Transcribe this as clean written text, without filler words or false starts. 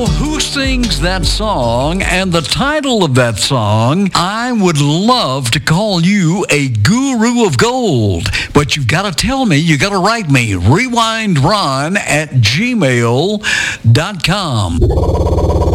Who sings that song and the title of that song? I would love to call you a guru of gold, but you've got to tell me, you got to write me, rewindron@gmail.com.